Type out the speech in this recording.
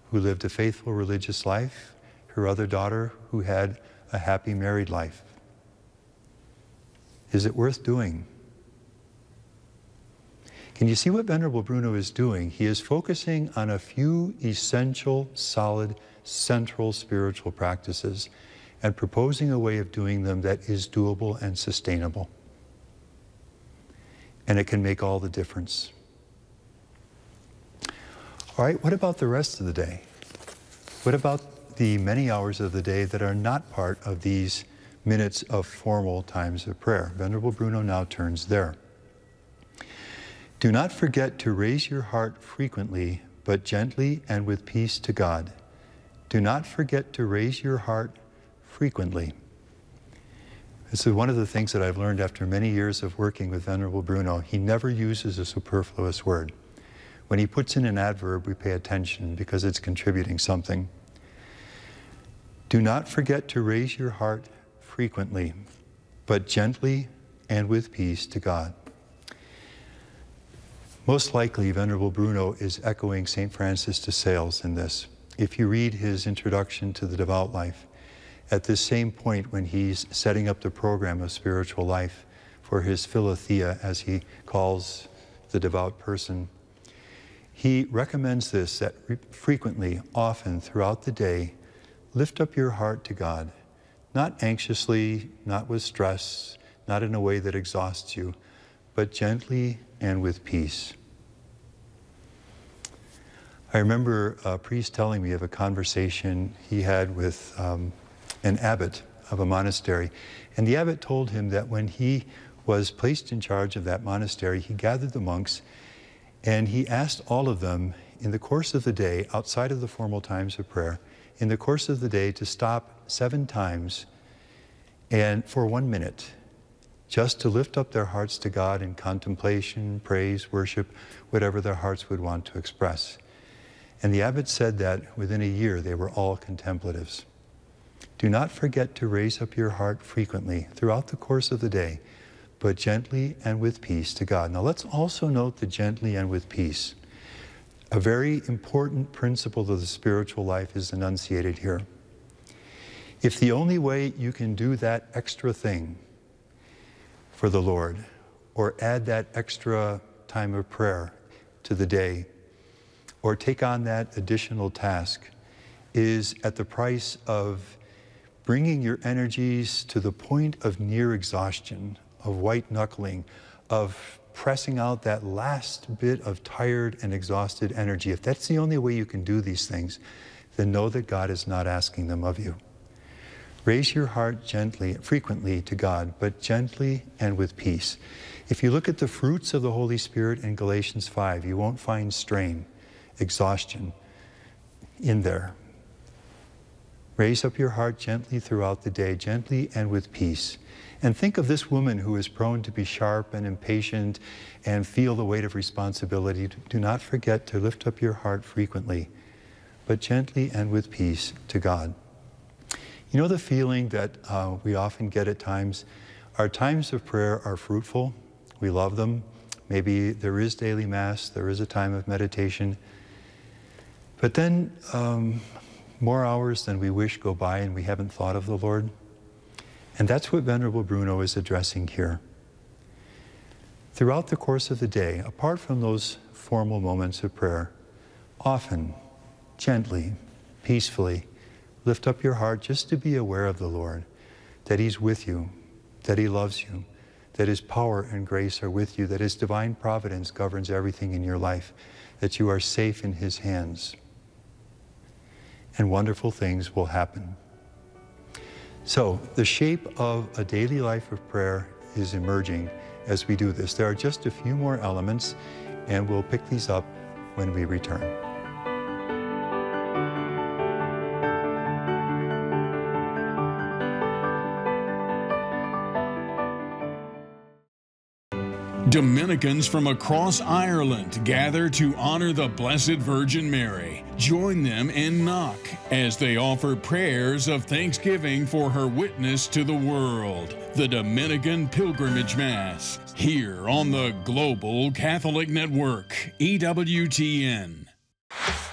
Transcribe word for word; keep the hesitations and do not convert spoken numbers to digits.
who lived a faithful religious life, her other daughter who had a happy married life. Is it worth doing? Can you see what Venerable Bruno is doing? He is focusing on a few essential, solid, central spiritual practices and proposing a way of doing them that is doable and sustainable. And it can make all the difference. All right, what about the rest of the day? What about the many hours of the day that are not part of these minutes of formal times of prayer? Venerable Bruno now turns there. Do not forget to raise your heart frequently, but gently and with peace to God. Do not forget to raise your heart frequently. This is one of the things that I've learned after many years of working with Venerable Bruno. He never uses a superfluous word. When he puts in an adverb, we pay attention because it's contributing something. Do not forget to raise your heart frequently, but gently and with peace to God. Most likely, Venerable Bruno is echoing Saint Francis de Sales in this. If you read his introduction to the devout life, at this same point when he's setting up the program of spiritual life for his philothea, as he calls the devout person, he recommends this, that frequently, often, throughout the day, lift up your heart to God, not anxiously, not with stress, not in a way that exhausts you, but gently and with peace. I remember a priest telling me of a conversation he had with um, an abbot of a monastery. And the abbot told him that when he was placed in charge of that monastery, he gathered the monks and he asked all of them in the course of the day, outside of the formal times of prayer, in the course of the day to stop seven times and for one minute, just to lift up their hearts to God in contemplation, praise, worship, whatever their hearts would want to express. And the abbot said that within a year they were all contemplatives. Do not forget to raise up your heart frequently throughout the course of the day, but gently and with peace to God. Now let's also note the gently and with peace. A very important principle of the spiritual life is enunciated here. If the only way you can do that extra thing for the Lord, or add that extra time of prayer to the day, or take on that additional task, is at the price of bringing your energies to the point of near exhaustion, of white knuckling, of pressing out that last bit of tired and exhausted energy. If that's the only way you can do these things, then know that God is not asking them of you. Raise your heart gently, frequently to God, but gently and with peace. If you look at the fruits of the Holy Spirit in Galatians five, you won't find strain, exhaustion in there. Raise up your heart gently throughout the day, gently and with peace. And think of this woman who is prone to be sharp and impatient and feel the weight of responsibility. Do not forget to lift up your heart frequently, but gently and with peace to God. You know the feeling that uh, we often get at times? Our times of prayer are fruitful. We love them. Maybe there is daily Mass, there is a time of meditation. But then um, more hours than we wish go by and we haven't thought of the Lord. And that's what Venerable Bruno is addressing here. Throughout the course of the day, apart from those formal moments of prayer, often, gently, peacefully, lift up your heart just to be aware of the Lord, that He's with you, that He loves you, that His power and grace are with you, that His divine providence governs everything in your life, that you are safe in His hands, and wonderful things will happen. So, the shape of a daily life of prayer is emerging as we do this. There are just a few more elements, and we'll pick these up when we return. Dominicans from across Ireland gather to honor the Blessed Virgin Mary. Join them in Knock as they offer prayers of thanksgiving for her witness to the world. The Dominican Pilgrimage Mass, here on the Global Catholic Network, E W T N.